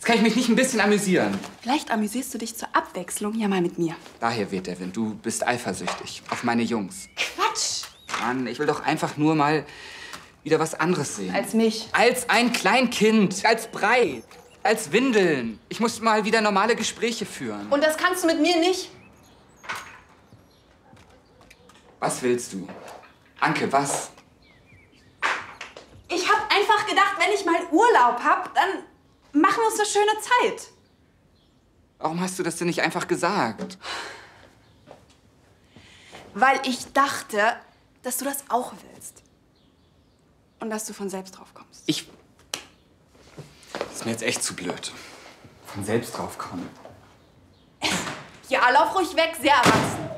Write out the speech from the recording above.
kann ich mich nicht ein bisschen amüsieren. Vielleicht amüsierst du dich zur Abwechslung ja mal mit mir. Daher weht der Wind. Du bist eifersüchtig auf meine Jungs. Quatsch! Mann, ich will doch einfach nur mal wieder was anderes sehen. Als mich. Als ein Kleinkind. Als Brei. Als Windeln. Ich muss mal wieder normale Gespräche führen. Und das kannst du mit mir nicht? Was willst du? Anke, was? Ich hab einfach gedacht, wenn ich mal Urlaub hab, dann machen wir uns eine schöne Zeit. Warum hast du das denn nicht einfach gesagt? Weil ich dachte, dass du das auch willst. Und dass du von selbst drauf kommst. Das ist mir jetzt echt zu blöd. Von selbst drauf kommen. Ja, lauf ruhig weg, sehr erwachsen.